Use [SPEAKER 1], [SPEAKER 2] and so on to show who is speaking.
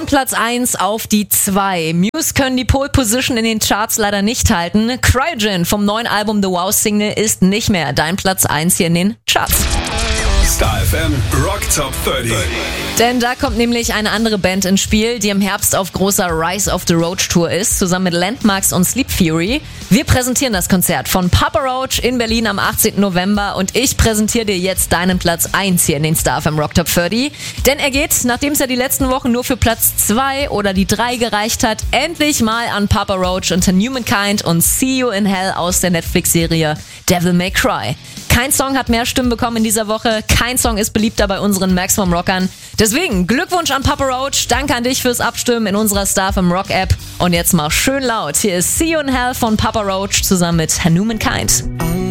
[SPEAKER 1] Platz 1 auf die 2. Muse können die Pole Position in den Charts leider nicht halten. Cryogen vom neuen Album The Wow Single ist nicht mehr dein Platz 1 hier in den Charts.
[SPEAKER 2] Star FM Rock Top 30.
[SPEAKER 1] Denn da kommt nämlich eine andere Band ins Spiel, die im Herbst auf großer Rise of the Roach Tour ist, zusammen mit Landmarks und Sleep Fury. Wir präsentieren das Konzert von Papa Roach in Berlin am 18. November und ich präsentiere dir jetzt deinen Platz 1 hier in den Star FM Rock Top 30. Denn er geht, nachdem es ja die letzten Wochen nur für Platz 2 oder die 3 gereicht hat, endlich mal an Papa Roach unter Humankind und See You in Hell aus der Netflix-Serie Devil May Cry. Kein Song hat mehr Stimmen bekommen in dieser Woche, kein Song ist beliebter bei unseren Maximum Rockern. Deswegen Glückwunsch an Papa Roach, danke an dich fürs Abstimmen in unserer Star FM Rock App. Und jetzt mal schön laut, hier ist See You in Hell von Papa Roach zusammen mit Humankind.